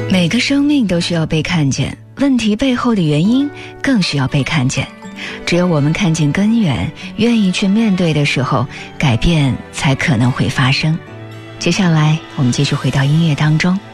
每个生命都需要被看见，问题背后的原因更需要被看见。只有我们看见根源，愿意去面对的时候，改变才可能会发生。接下来我们继续回到音乐当中。